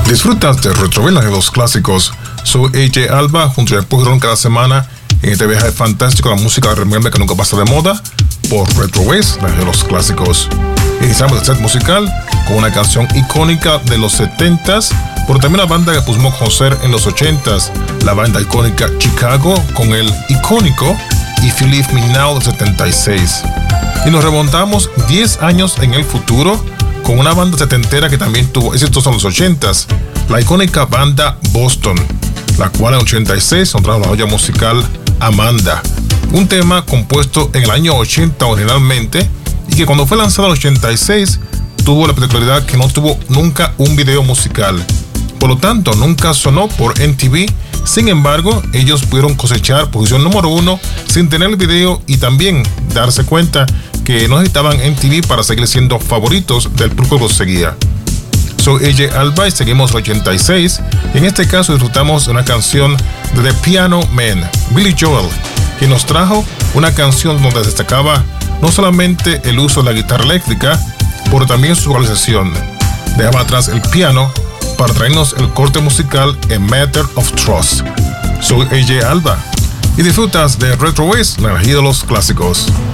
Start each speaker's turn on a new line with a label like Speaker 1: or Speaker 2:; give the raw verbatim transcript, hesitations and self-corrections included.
Speaker 1: Disfrutas de Retrovelas de los clásicos. Soy A J Alba, junto a Pujrón cada semana en este viaje fantástico a la música remember que nunca pasa de moda por Retroways de los clásicos. Iniciamos el set musical con una canción icónica de los setentas, pero también una banda que pusimos a conocer en los ochentas, la banda icónica Chicago con el icónico If You Leave Me Now del setenta y seis. Y nos remontamos diez años en el futuro con una banda setentera que también tuvo éxitos en los ochentas, la icónica banda Boston, la cual en ochenta y seis nos trajo la joya musical Amanda, un tema compuesto en el año ochenta originalmente y que cuando fue lanzado en el ochenta y seis tuvo la particularidad que no tuvo nunca un video musical, por lo tanto nunca sonó por M T V. Sin embargo, ellos pudieron cosechar posición número uno sin tener el video y también darse cuenta que no necesitaban M T V para seguir siendo favoritos del público que los seguía. Soy A J Alba y seguimos el ochenta y seis. En este caso disfrutamos de una canción de The Piano Man, Billy Joel, que nos trajo una canción donde destacaba no solamente el uso de la guitarra eléctrica, pero también su vocalización. Dejaba atrás el piano para traernos el corte musical A Matter of Trust. Soy A J Alba y disfrutas de Retroways, la energía de los clásicos.